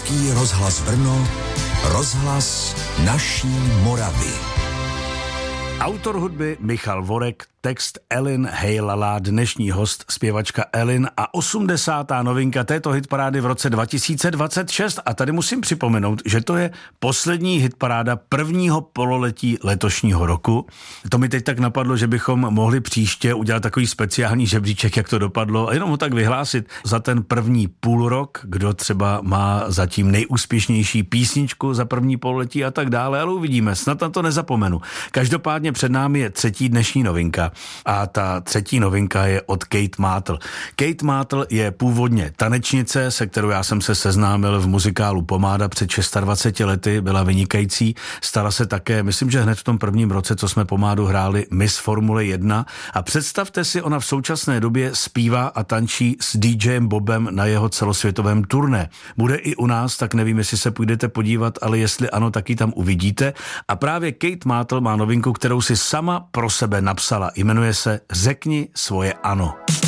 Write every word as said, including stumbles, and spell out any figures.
Český rozhlas Brno, rozhlas naší Moravy. Autor hudby Michal Vorek, text Elin Hejlala, dnešní host zpěvačka Elin a osmdesátá novinka této hitparády v roce dva tisíce dvacet šest. A tady musím připomenout, že to je poslední hitparáda prvního pololetí letošního roku. To mi teď tak napadlo, že bychom mohli příště udělat takový speciální žebříček, jak to dopadlo, a jenom ho tak vyhlásit za ten první půlrok, kdo třeba má zatím nejúspěšnější písničku za první pololetí a tak dále, ale uvidíme, snad na to nezapomenu. Každopádně před námi je třetí dnešní novinka a ta třetí novinka je od Kate Mátl. Kate Mátl je původně tanečnice, se kterou já jsem se seznámil v muzikálu Pomáda před dvaceti šesti lety, byla vynikající. Stala se také, myslím, že hned v tom prvním roce, co jsme Pomádu hráli, Miss Formule jedna, a představte si, ona v současné době zpívá a tančí s DJem Bobem na jeho celosvětovém turné. Bude i u nás, tak nevím, jestli se půjdete podívat, ale jestli ano, tak ji tam uvidíte. A právě Kate Mátl má novinku, kterou si sama pro sebe napsala. Jmenuje se Řekni svoje ano.